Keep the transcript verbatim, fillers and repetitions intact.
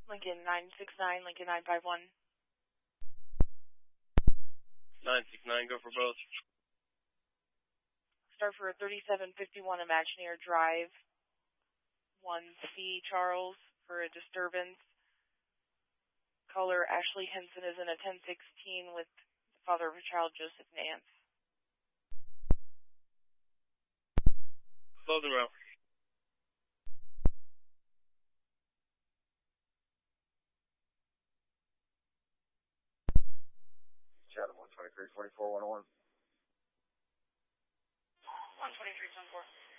Lincoln nine six nine, Lincoln nine five one. nine six nine, go for both. Start for thirty-seven fifty-one Imagineer Drive. one C Charles for a disturbance. Caller Ashley Henson is in a ten sixteen with the father of a child, Joseph Nance. Close the row. Chatham one twenty-three, forty-four, one oh one. one twenty-three, one four.